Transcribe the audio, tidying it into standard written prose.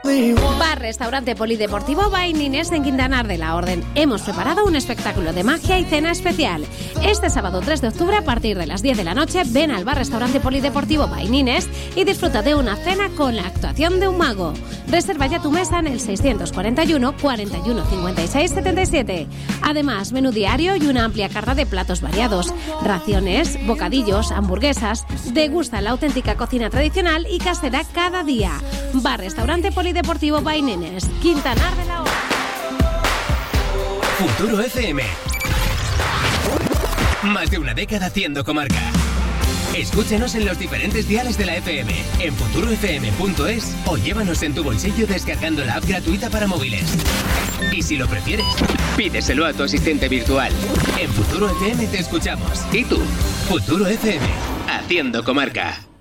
Bar Restaurante Polideportivo by Nines en Quintanar de la Orden. Hemos preparado un espectáculo de magia y cena especial. Este sábado 3 de octubre a partir de las 10 de la noche ven al Bar Restaurante Polideportivo by Nines y disfruta de una cena con la actuación de un mago. Reserva ya tu mesa en el 641 41 56 77. Además, menú diario y una amplia carta de platos variados, raciones, bocadillos, hamburguesas. Degusta la auténtica cocina tradicional y casera cada día. Bar Restaurante Polideportivo by Nines, Quintanar de la Orden. Futuro FM. Más de una década haciendo comarca. Escúchenos en los diferentes diales de la FM, en futurofm.es o llévanos en tu bolsillo descargando la app gratuita para móviles. Y si lo prefieres, pídeselo a tu asistente virtual. En Futuro FM te escuchamos. ¿Y tú? Futuro FM, haciendo comarca.